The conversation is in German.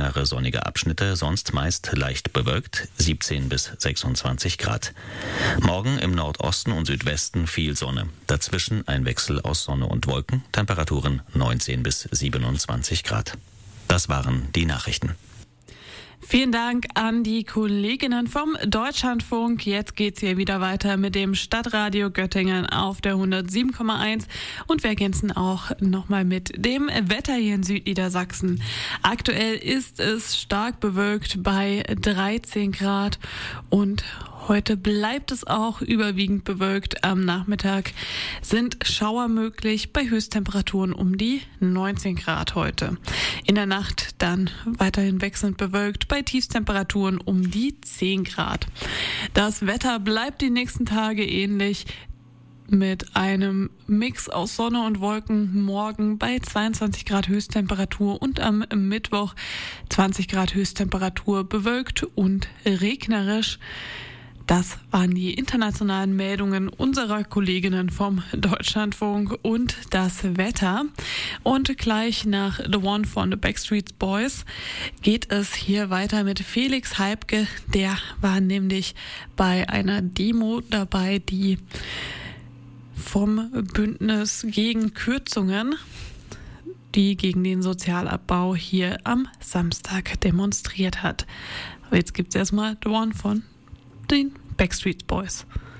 längere sonnige Abschnitte, sonst meist leicht bewölkt, 17 bis 26 Grad. Morgen im Nordosten und Südwesten viel Sonne. Dazwischen ein Wechsel aus Sonne und Wolken, Temperaturen 19 bis 27 Grad. Das waren die Nachrichten. Vielen Dank an die Kolleginnen vom Deutschlandfunk. Jetzt geht's hier wieder weiter mit dem Stadtradio Göttingen auf der 107,1 und wir ergänzen auch nochmal mit dem Wetter hier in Südniedersachsen. Aktuell ist es stark bewölkt bei 13 Grad und heute bleibt es auch überwiegend bewölkt. Am Nachmittag sind Schauer möglich bei Höchsttemperaturen um die 19 Grad heute. In der Nacht dann weiterhin wechselnd bewölkt bei Tiefstemperaturen um die 10 Grad. Das Wetter bleibt die nächsten Tage ähnlich mit einem Mix aus Sonne und Wolken. Morgen bei 22 Grad Höchsttemperatur und am Mittwoch 20 Grad Höchsttemperatur, bewölkt und regnerisch. Das waren die internationalen Meldungen unserer Kolleginnen vom Deutschlandfunk und das Wetter. Und gleich nach The One von The Backstreet Boys geht es hier weiter mit Felix Heibke. Der war nämlich bei einer Demo dabei, die vom Bündnis gegen Kürzungen, die gegen den Sozialabbau hier am Samstag demonstriert hat. Aber jetzt gibt's erstmal The One von den Backstreet Boys.